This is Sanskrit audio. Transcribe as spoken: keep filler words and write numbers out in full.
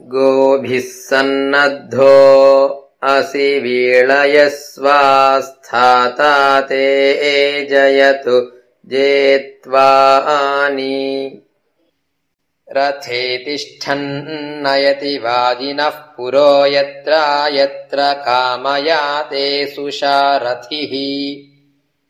गोभिः सन्नद्धो असि वीळयस्वास्थाता ते जयतु जेत्वानि रथे तिष्ठन्नयति वाजिनः पुरो यत्र यत्र कामयाते सुशारथिः